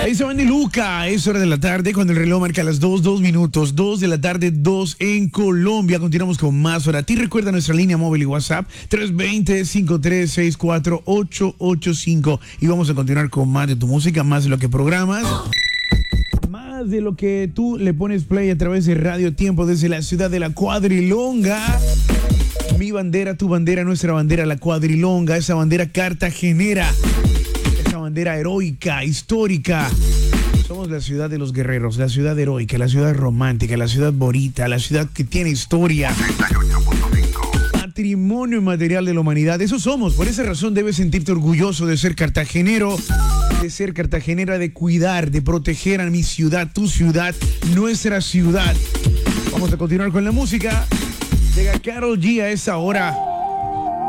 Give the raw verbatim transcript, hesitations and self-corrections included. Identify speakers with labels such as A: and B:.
A: Ahí se van de Luca, es hora de la tarde cuando el reloj marca las dos, dos minutos, dos de la tarde, dos en Colombia. Continuamos con más hora. A ti recuerda nuestra línea móvil y WhatsApp tres dos cero, cinco tres seis cuatro, ocho ocho cinco y vamos a continuar con más de tu música, más de lo que programas, más de lo que tú le pones play a través de Radio Tiempo desde la ciudad de la Cuadrilonga. Mi bandera, tu bandera, nuestra bandera, la Cuadrilonga, esa bandera cartagenera, esa bandera heroica, histórica. Somos la ciudad de los guerreros, la ciudad heroica, la ciudad romántica, la ciudad bonita, la ciudad que tiene historia. Patrimonio inmaterial de la humanidad, eso somos. Por esa razón debes sentirte orgulloso de ser cartagenero, de ser cartagenera, de cuidar, de proteger a mi ciudad, tu ciudad, nuestra ciudad. Vamos a continuar con la música. Llega Karol G a esa hora.